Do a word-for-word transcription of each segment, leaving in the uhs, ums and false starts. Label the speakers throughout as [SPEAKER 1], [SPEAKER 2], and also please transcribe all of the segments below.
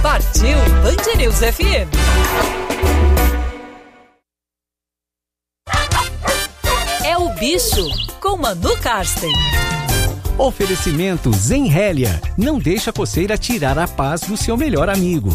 [SPEAKER 1] Partiu Band News F M. É o bicho com Manu Karsten.
[SPEAKER 2] Oferecimento Zenrélia. Não deixa a coceira tirar a paz do seu melhor amigo.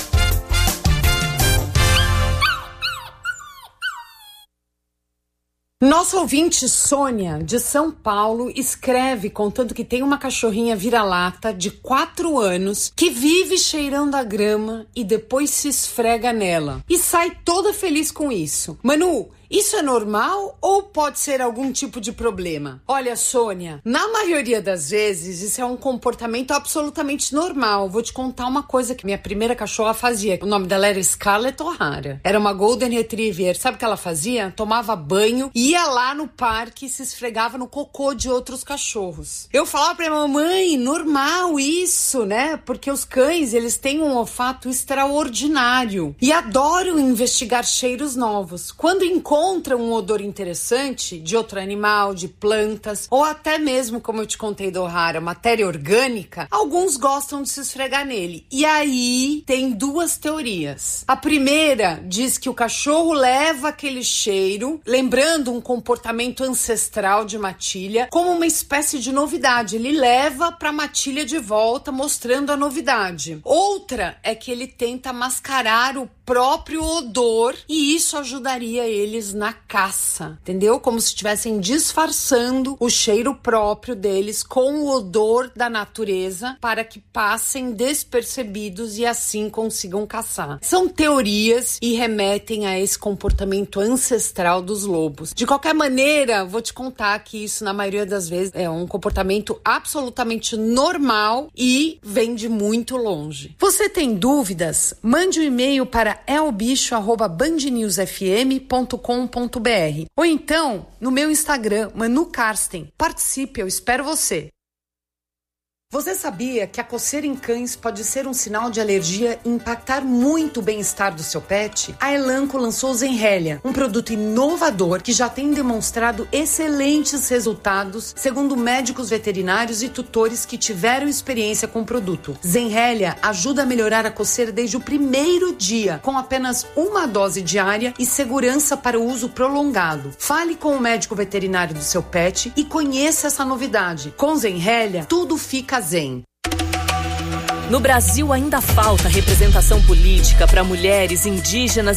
[SPEAKER 3] Nossa ouvinte Sônia, de São Paulo, escreve contando que tem uma cachorrinha vira-lata de quatro anos que vive cheirando a grama e depois se esfrega nela. E sai toda feliz com isso. Manu, isso é normal ou pode ser algum tipo de problema? Olha, Sônia, na maioria das vezes isso é um comportamento absolutamente normal. Vou te contar uma coisa que minha primeira cachorra fazia. O nome dela era Scarlett O'Hara. Era uma Golden Retriever. Sabe o que ela fazia? Tomava banho, ia lá no parque e se esfregava no cocô de outros cachorros. Eu falava pra mamãe, normal isso, né? Porque os cães, eles têm um olfato extraordinário e adoram investigar cheiros novos. Quando encontram encontra um odor interessante de outro animal, de plantas, ou até mesmo, como eu te contei do O'Hara, matéria orgânica, alguns gostam de se esfregar nele. E aí tem duas teorias. A primeira diz que o cachorro leva aquele cheiro, lembrando um comportamento ancestral de matilha, como uma espécie de novidade. Ele leva para a matilha de volta, mostrando a novidade. Outra é que ele tenta mascarar o próprio odor e isso ajudaria eles na caça, entendeu? Como se estivessem disfarçando o cheiro próprio deles com o odor da natureza para que passem despercebidos e assim consigam caçar. São teorias e remetem a esse comportamento ancestral dos lobos. De qualquer maneira, vou te contar que isso na maioria das vezes é um comportamento absolutamente normal e vem de muito longe. Você tem dúvidas? Mande um e-mail para é o bicho arroba band news f m ponto com ponto b r ou então no meu Instagram, Manu Karsten. Participe, eu espero você. Você sabia que a coceira em cães pode ser um sinal de alergia e impactar muito o bem-estar do seu pet? A Elanco lançou o Zenrélia, um produto inovador que já tem demonstrado excelentes resultados, segundo médicos veterinários e tutores que tiveram experiência com o produto. Zenrélia ajuda a melhorar a coceira desde o primeiro dia, com apenas uma dose diária e segurança para o uso prolongado. Fale com o médico veterinário do seu pet e conheça essa novidade. Com Zenrélia, tudo fica zen.
[SPEAKER 1] No Brasil ainda falta representação política para mulheres indígenas